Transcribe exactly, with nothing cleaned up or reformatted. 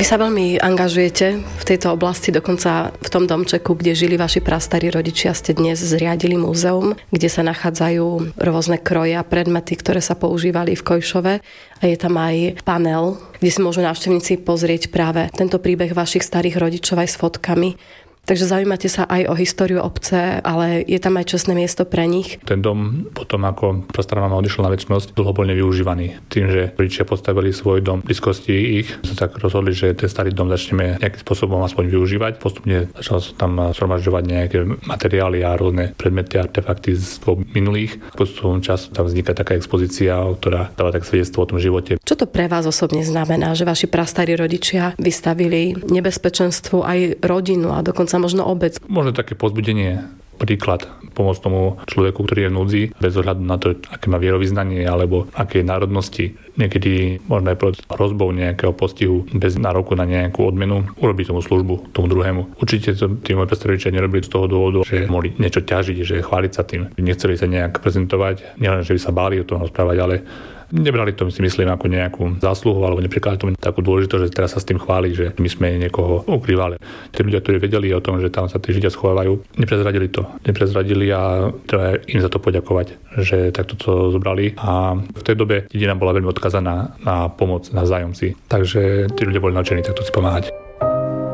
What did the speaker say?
Vy sa veľmi angažujete v tejto oblasti, dokonca v tom domčeku, kde žili vaši prastarí rodičia, ste dnes zriadili múzeum, kde sa nachádzajú rôzne kroje a predmety, ktoré sa používali v Kojšove. A je tam aj panel, kde si môžu návštevníci pozrieť práve tento príbeh vašich starých rodičov aj s fotkami. Takže zaujímate sa aj o históriu obce, ale je tam aj čestné miesto pre nich. Ten dom potom, ako prastará mama odišla na večnosť, dlho bol nevyužívaný. Tým, že rodičia postavili svoj dom v blízkosti ich, sa tak rozhodli, že ten starý dom začneme nejakým spôsobom aspoň využívať. Postupne začalo sa tam zhromažďovať nejaké materiály a rôzne predmety a artefakty z minulých. V postupnom času tam vzniká taká expozícia, ktorá dáva tak svedectvo o tom živote. Čo to pre vás osobne znamená, že vaši prastarí rodičia vystavili nebezpečenstvu aj rodinu a dokonca možno obec? Možno také povzbudenie, príklad, pomôcť tomu človeku, ktorý je v núdzi, bez ohľadu na to, aké má vierovyznanie alebo aké národnosti. Niekedy možno aj pod hrozbou nejakého postihu bez nároku na nejakú odmenu urobiť tomu službu, tomu druhému. Určite to tí moji prastarí rodičia nerobili z toho dôvodu, že mohli niečo ťažiť, že chváliť sa tým. Nechceli sa nejak prezentovať, nielen, že by sa báli o tom rozprávať, ale nebrali to, si myslím, ako nejakú zásluhu alebo neprekladali tomu takú dôležitosť, že teraz sa s tým chváli, že my sme niekoho ukrývali. Tí ľudia, ktorí vedeli o tom, že tam sa tí Židia schovávajú, neprezradili to. Neprezradili a treba im za to poďakovať, že takto to zobrali. A v tej dobe dedina bola veľmi odkazaná na pomoc navzájom si. Takže tí ľudia boli naučení takto si pomáhať.